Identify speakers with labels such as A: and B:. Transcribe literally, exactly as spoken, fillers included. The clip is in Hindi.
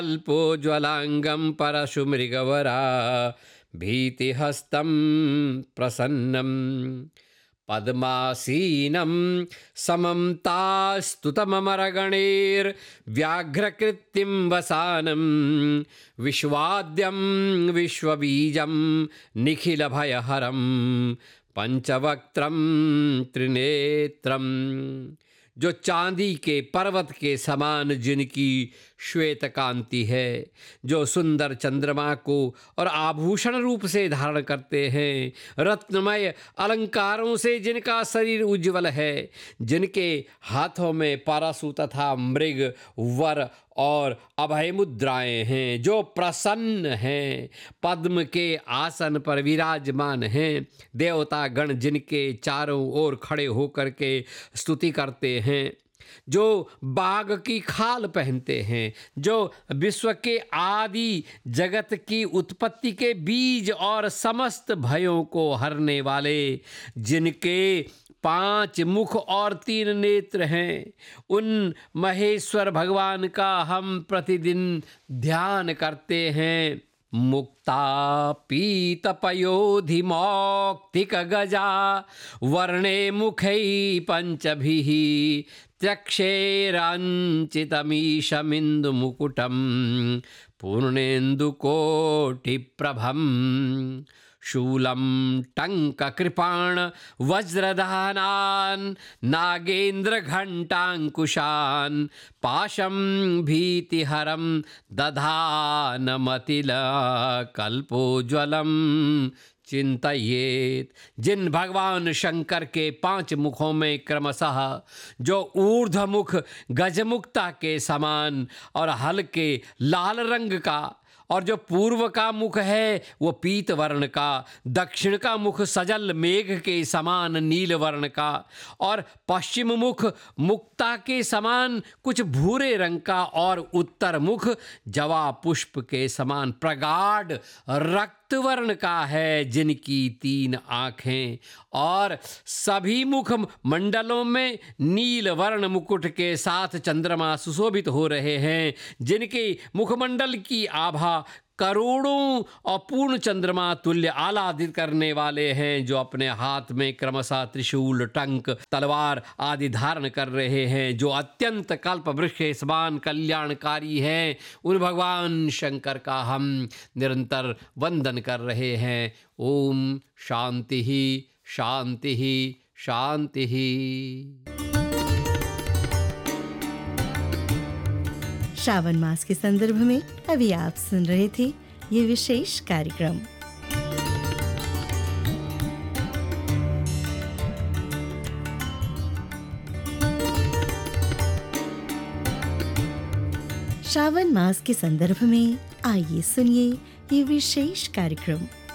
A: अल्पोज्वलांगं परशुमृगवरा भीतिहस्तं प्रसन्नं पद्मासीनं समं तास्तुतममरगणैर्व्याघ्रकृत्तिं वसानं विश्वाद्यं विश्वबीजं निखिलभयहरं पंचवक्त्रं त्रिनेत्रं। जो चांदी के पर्वत के समान जिनकी श्वेत कांति है, जो सुंदर चंद्रमा को और आभूषण रूप से धारण करते हैं, रत्नमय अलंकारों से जिनका शरीर उज्ज्वल है, जिनके हाथों में परशु तथा मृग वर और अभय मुद्राएं हैं, जो प्रसन्न हैं, पद्म के आसन पर विराजमान हैं, देवता गण जिनके चारों ओर खड़े होकर के स्तुति करते हैं, जो बाघ की खाल पहनते हैं, जो विश्व के आदि जगत की उत्पत्ति के बीज और समस्त भयों को हरने वाले, जिनके पांच मुख और तीन नेत्र हैं, उन महेश्वर भगवान का हम प्रतिदिन ध्यान करते हैं। मुक्ता पीत पयोधिमौक्तिक गजा वर्णे मुखै पंचभिः त्यक्षेरांचितमीशमिन्दु मुकुटं पूर्णेन्दुकोटिप्रभम् शूलं टङ्ककृपाण वज्रदानान् नागेन्द्रघण्टाङ्कुशान् पाशं भीतिहरं दधानमतिलकल्पोज्ज्वलं चिंतयेत। जिन भगवान शंकर के पांच मुखों में क्रमशः जो ऊर्ध्वमुख गजमुक्ता के समान और हल्के लाल रंग का, और जो पूर्व का मुख है वो पीत वर्ण का, दक्षिण का मुख सजल मेघ के समान नील वर्ण का, और पश्चिम मुख मुक्ता के समान कुछ भूरे रंग का, और उत्तर मुख जवा पुष्प के समान प्रगाढ़ रक्त वर्ण का है, जिनकी तीन आँखें, और सभी मुख मंडलों में नील वर्ण मुकुट के साथ चंद्रमा सुशोभित हो रहे हैं, जिनके मुखमंडल की आभा करोड़ों और पूर्ण चंद्रमा तुल्य आलादित करने वाले हैं, जो अपने हाथ में क्रमशः त्रिशूल टंक तलवार आदि धारण कर रहे हैं, जो अत्यंत कल्प वृक्ष के समान कल्याणकारी हैं। उन भगवान शंकर का हम निरंतर वंदन कर रहे हैं। ओम शांति ही शांति ही शांति ही।
B: श्रावण मास के संदर्भ में अभी आप सुन रहे थे ये विशेष कार्यक्रम। श्रावण मास के संदर्भ में आइए सुनिए ये विशेष कार्यक्रम।